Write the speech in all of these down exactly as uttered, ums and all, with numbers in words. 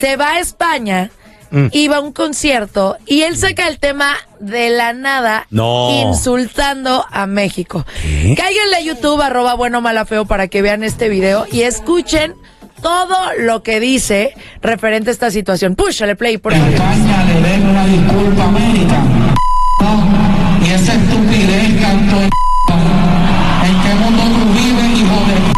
se va a España, mm. iba a un concierto y él saca el tema de la nada, no. insultando a México. ¿Qué? Cáiganle a YouTube, arroba bueno mala feo, para que vean este video y escuchen todo lo que dice referente a esta situación. Púchale play, por favor. España le den una disculpa a América. No, y esa estupidez, canto de ¿en qué mundo tú vives, hijo de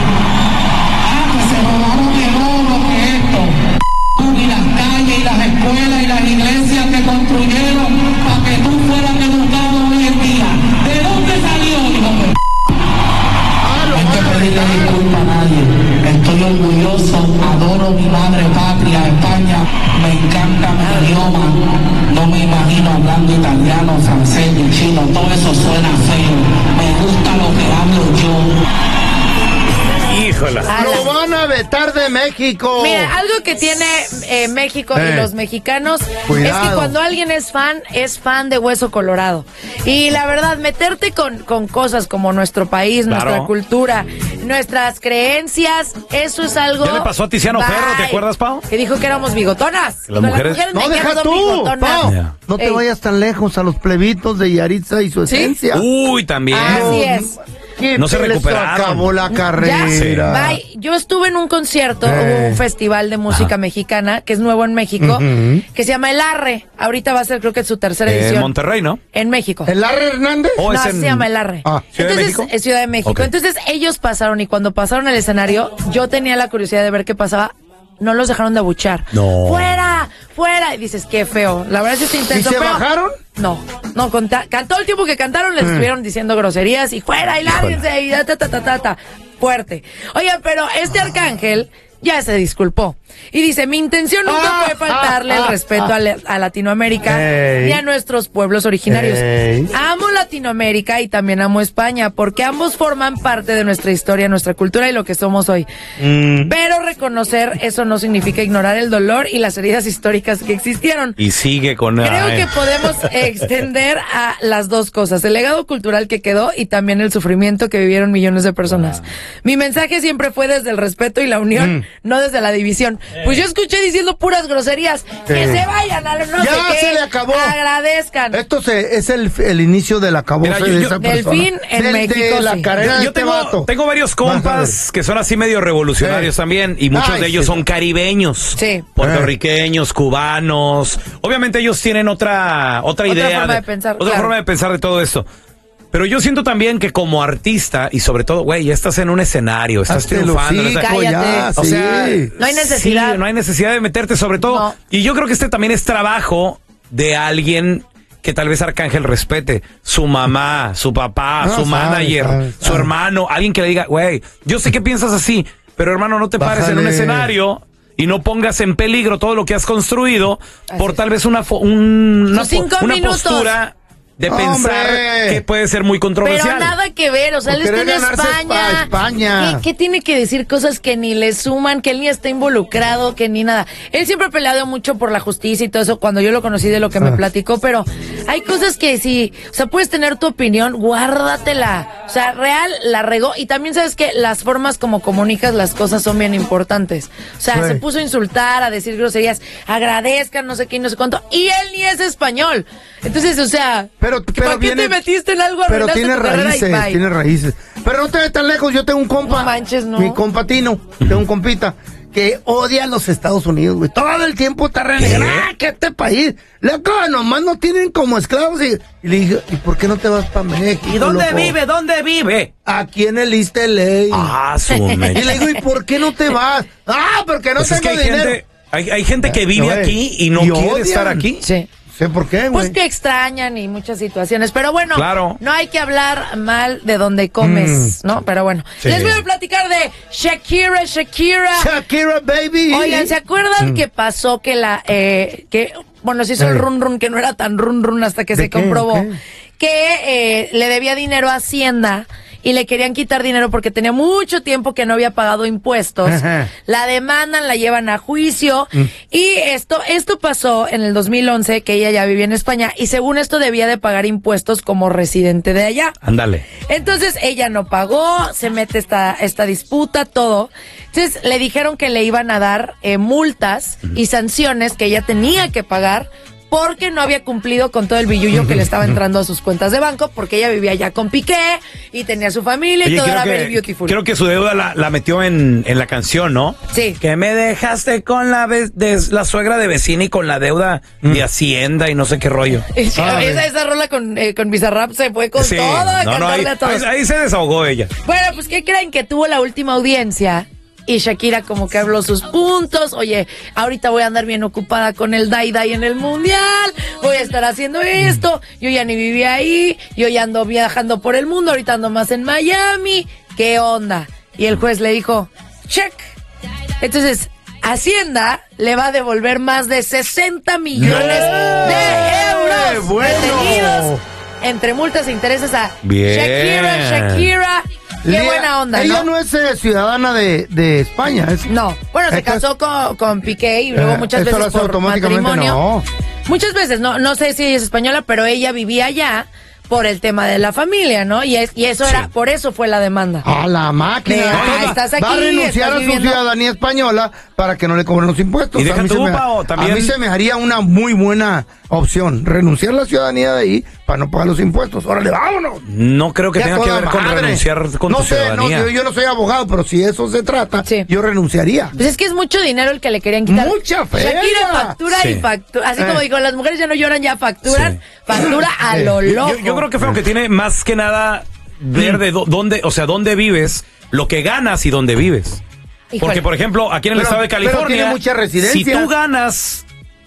ah, que se robaron el oro, que esto y las calles y las escuelas y las iglesias que construyeron para que tú fueras educado hoy en día? ¿De dónde salió, hijo de no hay que pedirle disculpa a nadie. Estoy orgulloso, adoro mi madre patria, España, me encanta mi idioma, no me imagino hablando italiano, francés ni chino, todo eso suena feo, me gusta lo que hablo yo. Híjola. Lo van a vetar de México. Mira, algo que tiene eh, México eh. y los mexicanos Cuidado. es que cuando alguien es fan, es fan de Hueso Colorado. Y la verdad, meterte con, con cosas como nuestro país, claro. nuestra cultura, nuestras creencias, eso es algo... ¿Qué le pasó a Tiziano Bye. Ferro? ¿Te acuerdas, Pau? Que dijo que éramos bigotonas. Las mujeres... las mujeres no, deja tú, Pau. Yeah. No te Ey. vayas tan lejos a los plebitos de Yaritza y su ¿Sí? esencia. Uy, también. Así es. No se recuperaron. Acabó la carrera. Sí. Yo estuve en un concierto, eh. un festival de música Ajá. mexicana, que es nuevo en México, uh-huh. que se llama El Arre. Ahorita va a ser, creo que, su tercera edición. En Monterrey, ¿no? En México. ¿El Arre Hernández? No, es así en... se llama El Arre. Ah, ¿Ciudad Entonces, de México? es Ciudad de México. Okay. Entonces, ellos pasaron, y cuando pasaron al escenario, yo tenía la curiosidad de ver qué pasaba. No los dejaron de abuchar. No. ¡Fuera! ¡Fuera! Y dices, qué feo. La verdad es que es intenso. ¿Y se pero... bajaron? No. No, con ta... todo el tiempo que cantaron les mm. estuvieron diciendo groserías y fuera y lárguense y ta, ta, ta, ta, ta. Fuerte. Oigan, pero este Arcángel ya se disculpó. Y dice, mi intención nunca ah, fue faltarle ah, el respeto ah, a, le, a Latinoamérica ey, ni a nuestros pueblos originarios. Ey. Amo Latinoamérica y también amo España, porque ambos forman parte de nuestra historia, nuestra cultura y lo que somos hoy. Mm. Pero reconocer eso no significa ignorar el dolor y las heridas históricas que existieron. Y sigue con... Creo ay. que podemos extender a las dos cosas, el legado cultural que quedó y también el sufrimiento que vivieron millones de personas. Ah. Mi mensaje siempre fue desde el respeto y la unión, mm. no desde la división. Pues yo escuché diciendo puras groserías. Sí. Que se vayan a no ya sé qué. se le acabó. Agradezcan. Esto se, es el, el inicio del acabose de esa del persona. fin en del, México. De la sí. carrera yo de yo este tengo, vato. tengo varios compas que son así medio revolucionarios sí. también. Y muchos Ay, de ellos sí. son caribeños. Sí. Puertorriqueños, cubanos. Obviamente ellos tienen otra, otra, otra idea. Forma de, de pensar. Otra Claro. forma de pensar de todo esto. Pero yo siento también que como artista, y sobre todo, güey, ya estás en un escenario, estás Hazte triunfando. Sí, o sea, cállate. o sea, sí. No hay necesidad. Sí, no hay necesidad de meterte, sobre todo. No. Y yo creo que este también es trabajo de alguien que tal vez Arcángel respete. Su mamá, su papá, no, su sabe, manager, sabe, su sabe. hermano. Alguien que le diga, güey, yo sé que piensas así, pero hermano, no te Bájale. pares en un escenario y no pongas en peligro todo lo que has construido así por tal vez una, fo- un, una, po- una postura de pensar ¡Hombre! que puede ser muy controversial. Pero nada que ver, o sea, él está en España. España. ¿Qué, ¿Qué tiene que decir cosas que ni le suman, que él ni está involucrado, que ni nada? Él siempre ha peleado mucho por la justicia y todo eso, cuando yo lo conocí de lo que ah. me platicó, pero hay cosas que sí, o sea, puedes tener tu opinión, guárdatela. O sea, real, la regó. Y también sabes que las formas como comunicas las cosas son bien importantes. O sea, sí. se puso a insultar, a decir groserías, agradezcan, no sé qué, no sé cuánto, y él ni es español. Entonces, o sea... Pero, pero ¿para viene, qué te metiste en algo? Pero tiene raíces, tiene raíces. Pero no te ves tan lejos, yo tengo un compa. No manches, no. Mi compa Tino, tengo un compita que odia a los Estados Unidos, güey. Todo el tiempo está renegando. ¡Ah, que este país! Loco, nomás nos tienen como esclavos. Y, y le dije, ¿y por qué no te vas para México? ¿Y dónde loco? vive? ¿Dónde vive? Aquí en el East L A. Ah, su mecha. Y le digo, ¿y por qué no te vas? Ah, porque no pues tengo es que hay dinero. Gente, hay, hay gente que vive no, aquí y no y quiere odian. estar aquí. Sí. sé por qué, güey. Pues que extrañan y muchas situaciones. Pero bueno, claro. no hay que hablar mal de donde comes, mm. ¿no? Pero bueno, sí. Les voy a platicar de Shakira, Shakira. Shakira, baby. Oigan, ¿se acuerdan mm. que pasó que la, eh, que, bueno, se hizo Ay. el run run, que no era tan run run hasta que se qué? comprobó ¿Qué? que eh, le debía dinero a Hacienda y le querían quitar dinero porque tenía mucho tiempo que no había pagado impuestos. Ajá. La demandan, la llevan a juicio mm. y esto esto pasó en el dos mil once, que ella ya vivía en España y según esto debía de pagar impuestos como residente de allá. Ándale. Entonces ella no pagó, se mete esta esta disputa, todo. Entonces le dijeron que le iban a dar eh, multas y sanciones que ella tenía que pagar porque no había cumplido con todo el billullo que le estaba entrando a sus cuentas de banco, porque ella vivía ya con Piqué y tenía su familia y Oye, todo era que, very beautiful. Creo que su deuda la, la metió en, en la canción, ¿no? Sí. Que me dejaste con la ve- de, la suegra de vecina y con la deuda mm. de Hacienda y no sé qué rollo. esa, esa rola con, eh, con Bizarrap se fue con sí. todo a no, cantarle no, ahí, a todos. ahí, ahí se desahogó ella. Bueno, pues ¿qué creen? Que tuvo la última audiencia y Shakira como que habló sus puntos. Oye, ahorita voy a andar bien ocupada con el Dai Dai en el Mundial, voy a estar haciendo esto, yo ya ni vivía ahí, yo ya ando viajando por el mundo, ahorita ando más en Miami, ¿qué onda? Y el juez le dijo, check. Entonces, Hacienda le va a devolver más de sesenta millones de euros bueno. detenidos entre multas e intereses a Bien. Shakira, Shakira. Qué Lea, buena onda, ella ¿no? no es eh, ciudadana de, de España. Es, No, bueno, se es que- casó con, con Piqué y luego Eh, muchas eso lo veces hace por automáticamente, matrimonio. no. Muchas veces, no no sé si ella es española, pero ella vivía allá por el tema de la familia, ¿no? Y es y eso Sí. era, por eso fue la demanda. A la máquina. De, ah, Entonces, estás va a aquí, renunciar estás a su viviendo- ciudadanía española para que no le cobren los impuestos. Y deja a, mí tú, se me, Pao, también- a mí se me haría una muy buena opción. Renunciar a la ciudadanía de ahí para no pagar los impuestos. Órale, vámonos. No creo que Ya tenga que toda ver con madre. renunciar con no tu sé, ciudadanía. No, yo, yo no soy abogado, pero si eso se trata, Sí. yo renunciaría. Pues es que es mucho dinero el que le querían quitar. Mucha feria. Shakira factura Sí. y factura. Así Eh. como digo, las mujeres ya no lloran, ya facturan. Sí. Factura a Sí. lo Yo- loco. Yo, yo creo que fue que tiene más que nada ver de dó- dónde, o sea, dónde vives, lo que ganas y dónde vives. Híjole. Porque, por ejemplo, aquí en el Pero- estado de pero California, tiene mucha residencia. si tú ganas,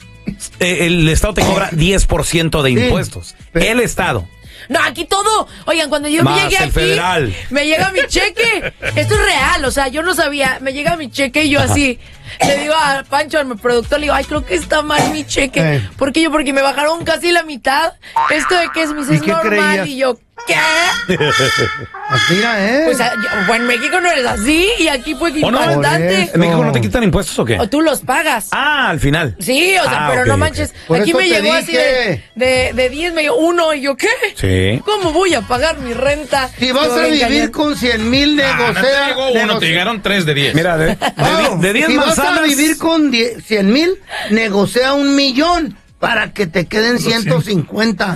eh, el estado te cobra diez por ciento de Sí. impuestos. Pero- El estado. No, aquí todo. Oigan, cuando yo Más llegué el aquí, federal. me llega mi cheque. Esto es real, o sea, yo no sabía. Me llega mi cheque y yo así le digo a Pancho, a mi productor, le digo, ay, creo que está mal mi cheque. Eh. ¿Por qué yo? Porque me bajaron casi la mitad. ¿Esto de qué es? Me dice, ¿Y es qué normal. creías? Y yo, ¿qué? Así era, ¿eh? Pues ah, yo- bueno, en México no eres así y aquí fue ¿O no? importante. Por ¿En México no te No. quitan impuestos o qué? O tú los pagas. Ah, al final. Sí, o sea, Ah, pero ok, no ok. manches. Por Aquí eso me te llegó así de, dije. de, de diez, me dio uno. Y yo, ¿qué? Sí. ¿Cómo voy a pagar mi renta? Si vas Yo, a venga, vivir ya. con cien mil, Ah, no te negocia. llegó uno, negocia- te llegaron tres de diez. Mira, de, de, Wow, di- de diez si vas a manzanas. vivir con die- cien mil, negocia un millón para que te queden ciento cincuenta.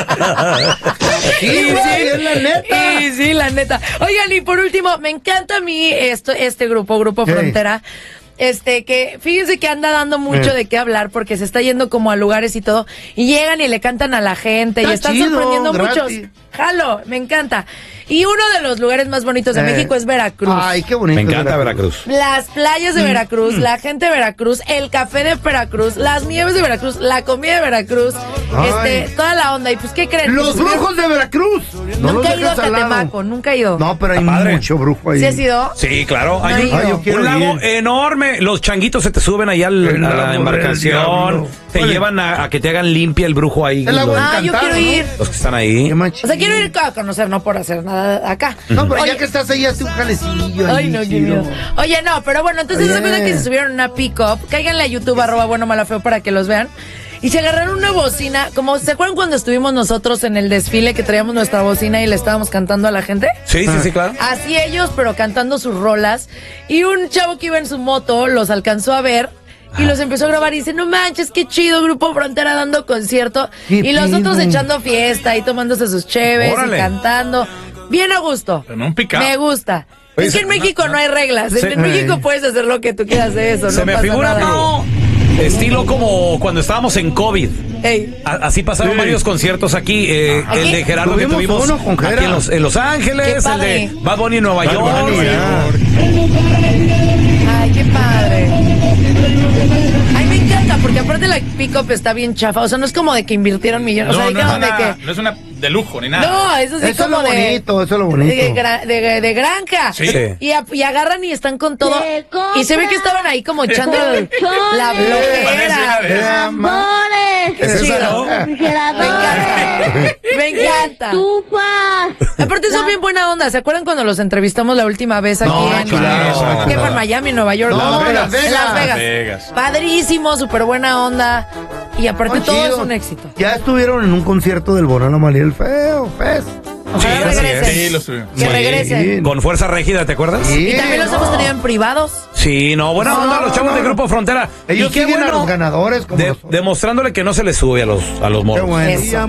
Sí, güey, es la neta. Sí, sí, la neta. Oigan, y por último, me encanta a mí esto, este grupo, Grupo Hey. Frontera. Este, que fíjense que anda dando mucho Eh. de qué hablar porque se está yendo como a lugares y todo. Y llegan y le cantan a la gente y Está están chido, sorprendiendo gratis. muchos. Jalo, me encanta. Y uno de los lugares más bonitos de Eh. México es Veracruz. Ay, qué bonito. Me encanta Veracruz. Las playas de Veracruz, la gente de Veracruz, el café de Veracruz, las nieves de Veracruz, la comida de Veracruz, Ay. este, toda la onda. ¿Y pues qué creen? Los Pues, brujos de Veracruz. No los nunca he ido a dejes al lado. Catemaco, nunca he ido. No, pero hay Está padre. mucho brujo ahí. ¿Sí has ido? Sí, claro. Hay No he un, ido. Ay, yo quiero un lago ir. enorme. Los changuitos se te suben allá al- El a lago la del embarcación. diablo. Te Oye. llevan a, a que te hagan limpia el brujo ahí. El lago los, Ah, yo Encantado, quiero ¿no? ir. los que están ahí. Qué machín. O sea, quiero ir a conocer, no por hacer nada acá. No, pero Oye, ya que estás ahí, hazte un jalecillo. ahí, Ay, no, qué chido. miedo. Oye, no, pero bueno, entonces se Oye. cuenta que se subieron en una pick-up. Cáiganle a YouTube, arroba bueno, mala, feo, para que los vean. Y se agarraron una bocina. Como, ¿se acuerdan cuando estuvimos nosotros en el desfile que traíamos nuestra bocina y le estábamos cantando a la gente? Sí, sí, sí, claro. Así ellos, pero cantando sus rolas. Y un chavo que iba en su moto los alcanzó a ver y los empezó a grabar y dice, no manches, qué chido, Grupo Frontera dando concierto. Qué Y los pido. otros echando fiesta y tomándose sus cheves Órale. y cantando. Bien a gusto. En un pick-up. Me gusta. Oye, es que en México no, hay reglas. En, se- en México Ay. puedes hacer lo que tú quieras de eso. Se no me pasa figura, nada. no, estilo como cuando estábamos en COVID. Ey. A- Así pasaron Sí. varios conciertos aquí. eh, Aquí. el de Gerardo que Tuvimos tuvimos uno con aquí Gera. en Los, en Los Ángeles, Qué el padre. de Bad Bunny en Nueva Bad York. Bunny, ah. Ay, qué padre. Ay, me encanta, porque aparte la pick-up está bien chafa. O sea, no es como de que invirtieron millones. No, o sea, no, dijeron es de una, que. no es una de lujo ni nada. No, eso sí Eso es como lo de. bonito, eso es lo bonito. De, gra- de- de granja. Sí. Sí. Y, a- y agarran y están con todo. Se Y se ve que estaban ahí como echando el- la Parece una flojera. de esas. Amores, ¿Es esa, chido. no? Me refrigeradores, encanta. Me encanta. estufas, Aparte son bien buena onda. ¿Se acuerdan cuando los entrevistamos la última vez aquí No, en... claro, claro. ¿Qué fue en Miami, Nueva York? No, No, en Las en Vegas. Las Vegas. Vegas. Padrísimo, súper buena onda. Y aparte Muy todo chido. es un éxito. Ya estuvieron en un concierto del Bonano María el Feo, Fest. Ojalá Sí, así regresen. es. Sí, lo subimos. Que regresen. Con Fuerza Régida, ¿te acuerdas? Sí, Y también los no. hemos tenido en privados. Sí, no, buena No, onda los chavos no, de no. Grupo Frontera. Ellos y qué siguen bueno, a los ganadores como de- nosotros. demostrándole que no se les sube a los, a los Qué morros. bueno. Eso.